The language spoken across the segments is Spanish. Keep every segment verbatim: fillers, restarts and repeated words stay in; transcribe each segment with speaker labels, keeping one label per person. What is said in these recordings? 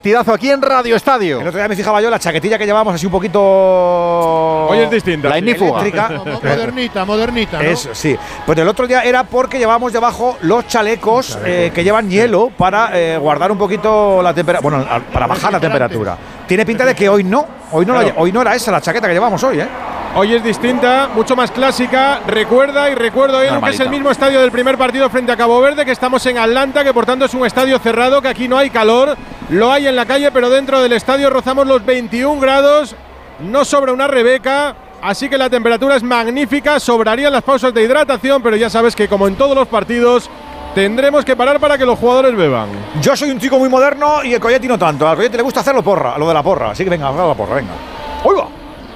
Speaker 1: Partidazo aquí en Radio Estadio.
Speaker 2: El otro día me fijaba yo la chaquetilla que llevamos así un poquito. Hoy
Speaker 1: es distinta. La ignífuga.
Speaker 3: Modernita, modernita, ¿no?
Speaker 2: Eso, sí. Pues el otro día era porque llevábamos debajo los chalecos eh, que llevan hielo para eh, guardar un poquito la temperatura. Bueno, para bajar la temperatura. Tiene pinta de que hoy no. Hoy no, claro. la, hoy no era esa la chaqueta que llevamos hoy, ¿eh?
Speaker 4: Hoy es distinta, mucho más clásica. Recuerda y recuerdo bien que es el mismo estadio del primer partido frente a Cabo Verde, que estamos en Atlanta, que por tanto es un estadio cerrado, que aquí no hay calor, lo hay en la calle, pero dentro del estadio rozamos los veintiún grados, no sobra una rebeca, así que la temperatura es magnífica, sobrarían las pausas de hidratación, pero ya sabes que como en todos los partidos tendremos que parar para que los jugadores beban.
Speaker 2: Yo soy un chico muy moderno y el Coyetti no tanto. Al Coyetti le gusta hacerlo porra, lo de la porra, así que venga, haga la porra, venga. ¡Uy, va!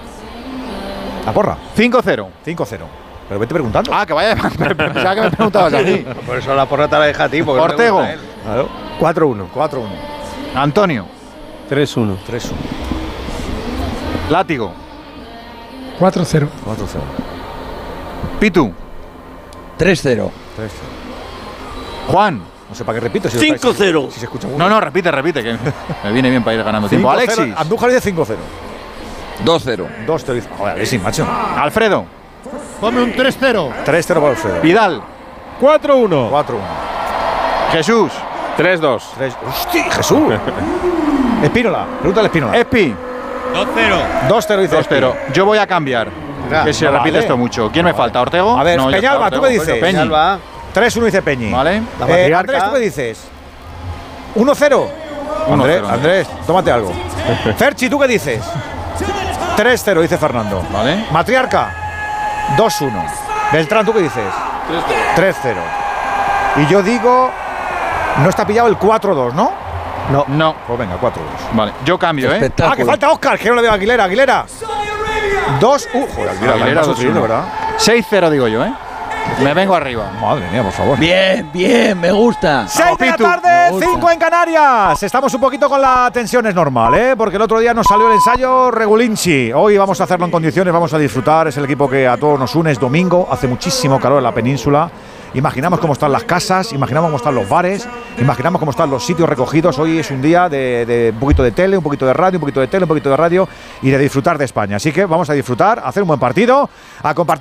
Speaker 2: La porra.
Speaker 1: cinco cero.
Speaker 2: cinco cero. Pero vete preguntando.
Speaker 1: Ah, que vaya. Pensaba que me preguntabas a mí.
Speaker 5: Por eso la porra te la deja a ti.
Speaker 1: Ortego.
Speaker 2: Claro. cuatro uno. cuatro uno.
Speaker 1: Antonio.
Speaker 5: tres uno.
Speaker 2: tres uno.
Speaker 1: Látigo.
Speaker 3: cuatro cero.
Speaker 2: cuatro cero.
Speaker 1: Pitu.
Speaker 5: tres cero.
Speaker 2: tres cero.
Speaker 1: Juan.
Speaker 2: No sé para qué repito. Si
Speaker 5: cinco cero.
Speaker 2: Si se escucha mucho.
Speaker 1: No, no, repite, repite, que me viene bien para ir ganando tiempo. Alexis.
Speaker 2: Andújar dice cinco cero.
Speaker 5: dos cero.
Speaker 2: dos cero. Joder, Alexis, macho.
Speaker 1: Alfredo.
Speaker 3: Ponme un tres cero.
Speaker 2: tres cero para Alfredo.
Speaker 1: Vidal.
Speaker 4: cuatro uno.
Speaker 2: cuatro uno.
Speaker 1: Jesús.
Speaker 5: tres dos.
Speaker 2: ¡Hostia, Jesús! Espínola. Pregúntale a Espínola.
Speaker 1: Espi.
Speaker 5: dos cero.
Speaker 2: dos cero dice
Speaker 1: dos cero. Yo voy a cambiar.
Speaker 2: Venga,
Speaker 1: que se
Speaker 2: no
Speaker 1: repite
Speaker 2: vale.
Speaker 1: esto mucho. ¿Quién me falta? ¿Ortego?
Speaker 2: A ver,
Speaker 1: No, ya
Speaker 2: Peñalba,
Speaker 1: está,
Speaker 2: ¿tú qué
Speaker 1: Ortego.
Speaker 2: dices?
Speaker 1: Peñi.
Speaker 5: Peñalba.
Speaker 2: tres uno dice Peñi.
Speaker 1: Vale.
Speaker 2: La eh, Andrés, ¿tú qué dices? uno cero. Andrés,
Speaker 1: cero.
Speaker 2: Andrés, tómate algo. Ferchi, ¿tú qué dices? tres cero, dice Fernando.
Speaker 1: Vale.
Speaker 2: Matriarca, dos uno. Beltrán, ¿tú qué dices? tres cero. Y yo digo, no está pillado el cuatro dos, ¿no?
Speaker 1: No. No.
Speaker 2: Pues venga, cuatro dos.
Speaker 1: Vale. Yo cambio, ¿eh?
Speaker 2: Ah, que falta Óscar, que no le veo a Aguilera. Aguilera. dos uno. Joder, Aguilera,
Speaker 1: Aguilera,
Speaker 2: más
Speaker 1: dos
Speaker 2: sufrido,
Speaker 1: uno.
Speaker 2: ¿verdad?
Speaker 1: seis cero digo yo, ¿eh? Me vengo arriba.
Speaker 2: Madre mía, por favor.
Speaker 5: Bien, bien, me gusta.
Speaker 2: seis de la tarde, cinco en Canarias. Estamos un poquito con la tensión, es normal, ¿eh? Porque el otro día nos salió el ensayo Regulinchi. Hoy vamos a hacerlo en condiciones, vamos a disfrutar. Es el equipo que a todos nos une, es domingo, hace muchísimo calor en la península. Imaginamos cómo están las casas, imaginamos cómo están los bares, imaginamos cómo están los sitios recogidos. Hoy es un día de, de un poquito de tele, un poquito de radio, un poquito de tele, un poquito de radio y de disfrutar de España. Así que vamos a disfrutar, a hacer un buen partido, a compartir.